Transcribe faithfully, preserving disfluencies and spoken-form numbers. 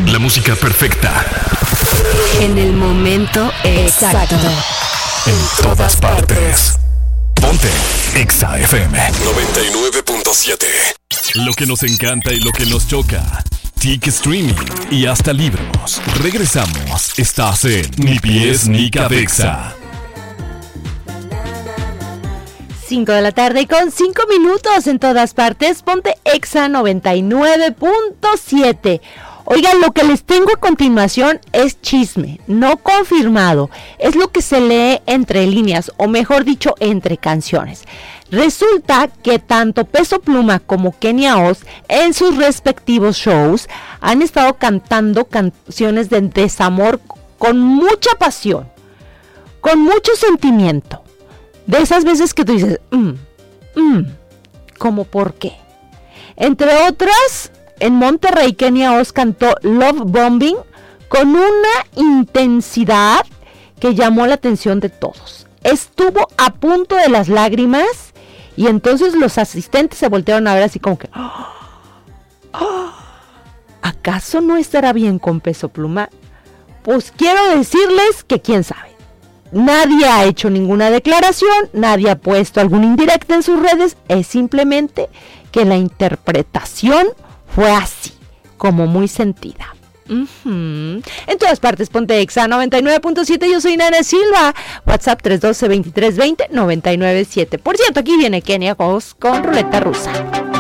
La música perfecta. En el momento exacto. En todas partes. Ponte Exa F M noventa y nueve punto siete. Lo que nos encanta y lo que nos choca. Tic Streaming y hasta libros. Regresamos. Estás en Ni Pies ni Cabeza. cinco de la tarde y con cinco minutos en todas partes. Ponte Exa noventa y nueve punto siete. Oigan, lo que les tengo a continuación es chisme, no confirmado. Es lo que se lee entre líneas, o mejor dicho, entre canciones. Resulta que tanto Peso Pluma como Kenia Oz, en sus respectivos shows, han estado cantando canciones de desamor con mucha pasión, con mucho sentimiento. De esas veces que tú dices, mmm, mmm, ¿cómo por qué? Entre otras, en Monterrey, Kenia Oz cantó Love Bombing con una intensidad que llamó la atención de todos. Estuvo a punto de las lágrimas y entonces los asistentes se voltearon a ver así como que, oh, oh, ¿acaso no estará bien con Peso Pluma? Pues quiero decirles que quién sabe. Nadie ha hecho ninguna declaración, nadie ha puesto alguna indirecta en sus redes, es simplemente que la interpretación fue así, como muy sentida. Uh-huh. En todas partes, ponte Exa noventa y nueve punto siete, yo soy Nana Silva, WhatsApp tres uno dos, veintitrés veinte, noventa y nueve siete. Por cierto, aquí viene Kenia Oz con Ruleta Rusa.